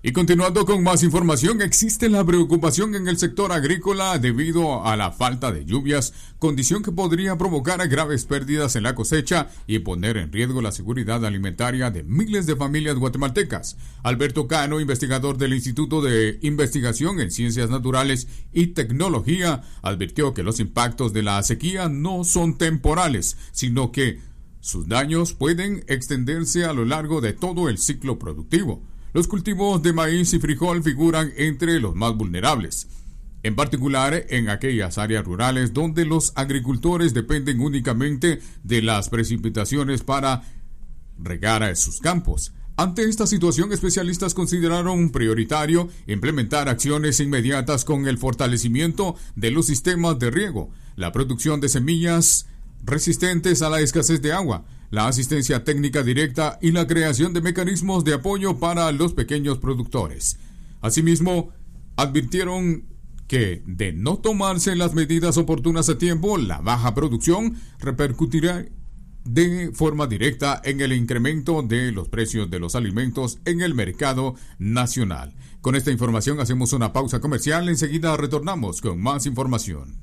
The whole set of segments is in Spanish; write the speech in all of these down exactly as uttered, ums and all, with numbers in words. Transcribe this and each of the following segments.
Y continuando con más información, existe la preocupación en el sector agrícola debido a la falta de lluvias, condición que podría provocar graves pérdidas en la cosecha y poner en riesgo la seguridad alimentaria de miles de familias guatemaltecas. Alberto Cano, investigador del Instituto de Investigación en Ciencias Naturales y Tecnología, advirtió que los impactos de la sequía no son temporales, sino que sus daños pueden extenderse a lo largo de todo el ciclo productivo. Los cultivos de maíz y frijol figuran entre los más vulnerables, en particular en aquellas áreas rurales donde los agricultores dependen únicamente de las precipitaciones para regar sus campos. Ante esta situación, especialistas consideraron prioritario implementar acciones inmediatas con el fortalecimiento de los sistemas de riego, la producción de semillas resistentes a la escasez de agua, la asistencia técnica directa y la creación de mecanismos de apoyo para los pequeños productores. Asimismo, advirtieron que de no tomarse las medidas oportunas a tiempo, la baja producción repercutirá de forma directa en el incremento de los precios de los alimentos en el mercado nacional. Con esta información hacemos una pausa comercial, enseguida retornamos con más información.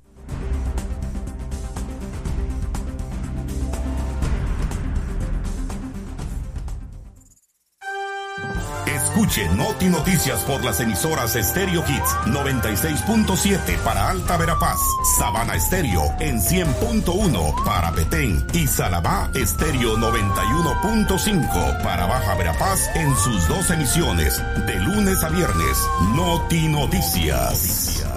Escuche Noti Noticias por las emisoras Stereo Hits noventa y seis punto siete para Alta Verapaz, Sabana Estéreo en cien punto uno para Petén y Salabá Estéreo noventa y uno punto cinco para Baja Verapaz en sus dos emisiones de lunes a viernes. Noti Noticias.